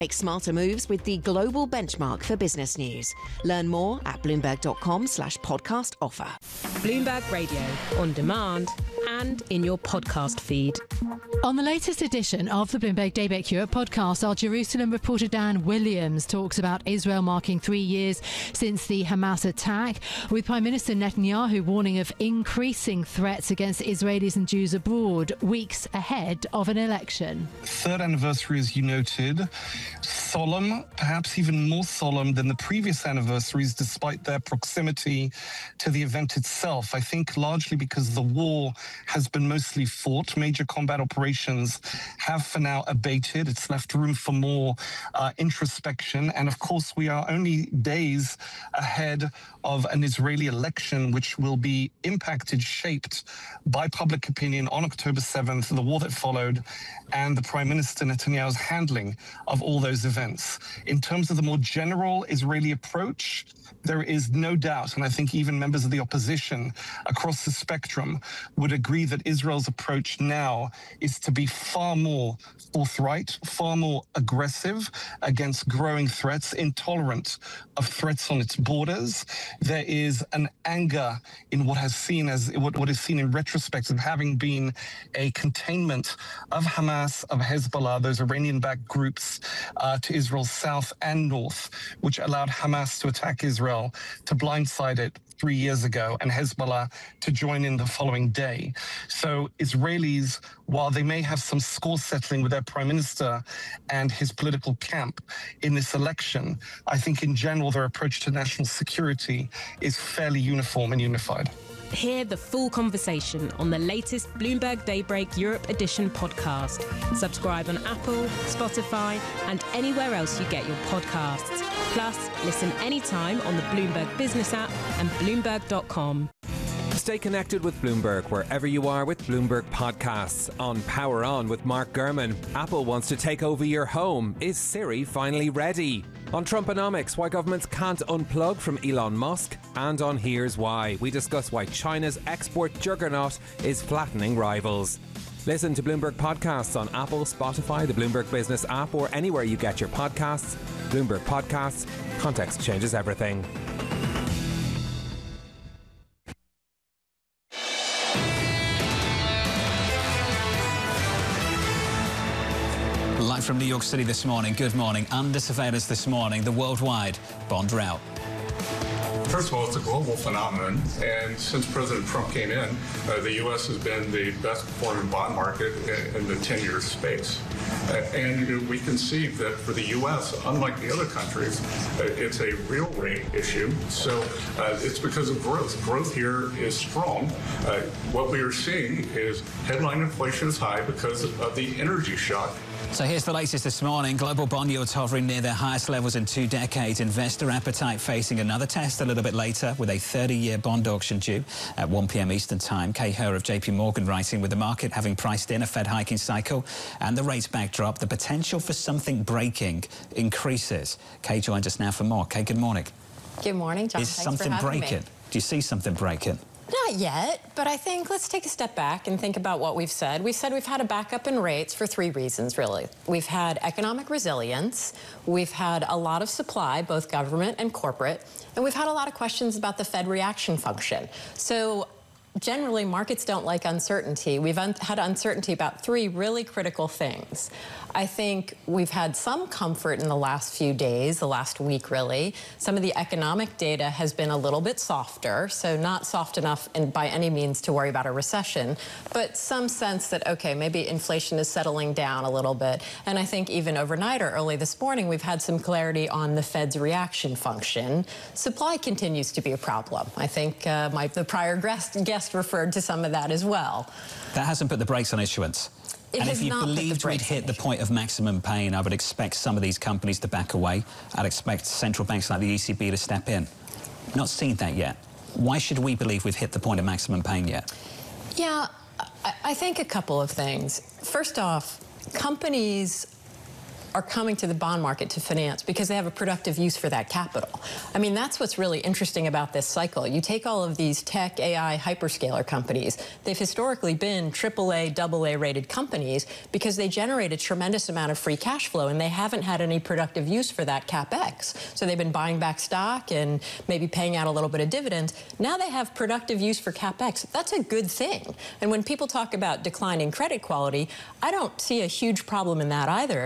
Make smarter moves with the global benchmark for business news. Learn more at bloomberg.com/podcast offer. Bloomberg Radio, on demand and in your podcast feed. On the latest edition of the Bloomberg Daybreak Europe podcast, our Jerusalem reporter Dan Williams talks about Israel marking 3 years since the Hamas attack, with Prime Minister Netanyahu warning of increasing threats against Israelis and Jews abroad, weeks ahead of an election. Third anniversary, as you noted, solemn, perhaps even more solemn than the previous anniversaries, despite their proximity to the event itself. I think largely because the war has been mostly fought. Major combat operations have for now abated. It's left room for more introspection. And of course, we are only days ahead of an Israeli election, which will be impacted, shaped by public opinion on October 7th, the war that followed, and the Prime Minister Netanyahu's handling of all those events. In terms of the more general Israeli approach, there is no doubt, and I think even members of the opposition across the spectrum would agree that Israel's approach now is to be far more forthright, far more aggressive against growing threats, intolerant of threats on its borders. There is an anger in what is seen in retrospect of having been a containment of Hamas, of Hezbollah, those Iranian-backed groups to Israel's south and north, which allowed Hamas to attack Israel, to blindside it 3 years ago, and Hezbollah to join in the following day. So Israelis, while they may have some score settling with their prime minister and his political camp in this election, I think in general their approach to national security is fairly uniform and unified. Hear the full conversation on the latest Bloomberg Daybreak Europe Edition podcast. Subscribe on Apple, Spotify, and anywhere else you get your podcasts. Plus, listen anytime on the Bloomberg Business app and Bloomberg.com. Stay connected with Bloomberg wherever you are with Bloomberg Podcasts. On Power On with Mark Gurman, Apple wants to take over your home. Is Siri finally ready? On Trumponomics, why governments can't unplug from Elon Musk. And on Here's Why, we discuss why China's export juggernaut is flattening rivals. Listen to Bloomberg Podcasts on Apple, Spotify, the Bloomberg Business app, or anywhere you get your podcasts. Bloomberg Podcasts. Context changes everything. Live from New York City this morning. Good morning. Under surveillance this morning, the worldwide bond rout. First of all, it's a global phenomenon, and since President Trump came in, the U.S. has been the best performing bond market in the 10-year space. And we can see that for the U.S., unlike the other countries, it's a real rate issue. So it's because of growth. Growth here is strong. What we are seeing is headline inflation is high because of the energy shock. So here's the latest this morning. Global bond yields hovering near their highest levels in 2 decades. Investor appetite facing another test a little bit later with a 30-year bond auction due at 1 p.m. Eastern Time. Kay Herr of JP Morgan writing, with the market having priced in a Fed hiking cycle and the rates backdrop, the potential for something breaking increases. Kay joins us now for more. Kay, good morning. Good morning, John. Is something breaking? Do you see something breaking? Not yet, but I think let's take a step back and think about what we've said. We've said we've had a backup in rates for 3 reasons, really. We've had economic resilience, we've had a lot of supply, both government and corporate, and we've had a lot of questions about the Fed reaction function. So generally, markets don't like uncertainty. We've had uncertainty about 3 really critical things. I think we've had some comfort in the last few days, the last week really. Some of the economic data has been a little bit softer, so not soft enough by any means to worry about a recession, but some sense that, okay, maybe inflation is settling down a little bit. And I think even overnight or early this morning, we've had some clarity on the Fed's reaction function. Supply continues to be a problem. I think the prior guest referred to some of that as well. That hasn't put the brakes on issuance. And if you believed we'd hit the point of maximum pain, I would expect some of these companies to back away. I'd expect central banks like the ECB to step in. Not seen that yet. Why should we believe we've hit the point of maximum pain yet? Yeah, I think a couple of things. First off, companies are coming to the bond market to finance because they have a productive use for that capital. I mean, that's what's really interesting about this cycle. You take all of these tech, AI, hyperscaler companies. They've historically been AAA, AA rated companies because they generate a tremendous amount of free cash flow, and they haven't had any productive use for that CapEx. So they've been buying back stock and maybe paying out a little bit of dividends. Now they have productive use for CapEx. That's a good thing. And when people talk about declining credit quality, I don't see a huge problem in that either.